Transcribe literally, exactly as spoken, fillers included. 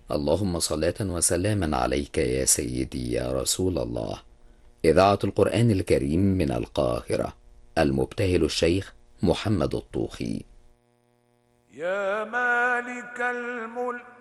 اللهم صلاة وسلاما عليك يا سيدي يا رسول الله. إذاعة القرآن الكريم من القاهرة، المبتهل الشيخ محمد الطوخي. يا مالك الملك